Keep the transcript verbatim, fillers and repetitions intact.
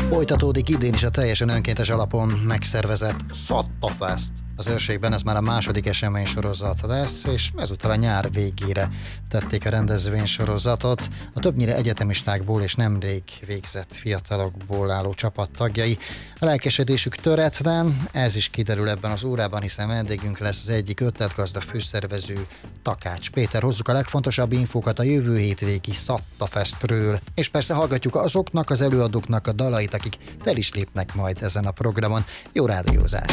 Folytatódik idén is a teljesen önkéntes alapon megszervezett Szatta Fest. Az őrségben ez már a második esemény sorozat lesz, és ezúttal a nyár végére tették a rendezvénysorozatot. A többnyire egyetemistákból és nemrég végzett fiatalokból álló csapat tagjai. A lelkesedésük töretlen, ez is kiderül ebben az órában, hiszen vendégünk lesz az egyik ötletgazda főszervező, Takács Péter. Hozzuk a legfontosabb infókat a jövő hétvégi Szatta Festről, és persze hallgatjuk azoknak az előadóknak a dalait, akik fel is lépnek majd ezen a programon. Jó rádiózást!